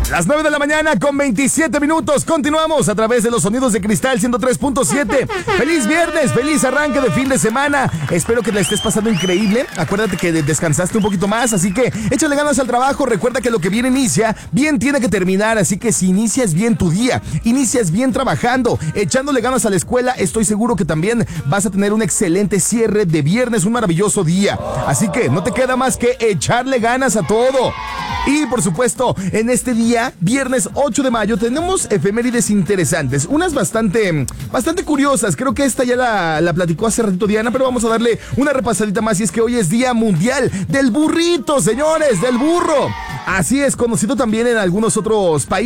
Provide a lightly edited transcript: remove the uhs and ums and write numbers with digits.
Las 9 de la mañana con 27 minutos. Continuamos a través de los sonidos de Cristal 103.7. Feliz viernes, feliz arranque de fin de semana. Espero que la estés pasando increíble. Acuérdate que descansaste un poquito más, así que échale ganas al trabajo. Recuerda que lo que bien inicia, bien tiene que terminar. Así que si inicias bien tu día, inicias bien trabajando, echándole ganas a la escuela, estoy seguro que también vas a tener un excelente cierre de viernes, un maravilloso día. Así que no te queda más que echarle ganas a todo. Y por supuesto, en este día, viernes 8 de mayo, tenemos efemérides interesantes, unas bastante curiosas. Creo que esta ya la platicó hace ratito Diana, pero vamos a darle una repasadita más. Y es que hoy es Día Mundial del Burrito, señores, del burro. Así es, conocido también en algunos otros países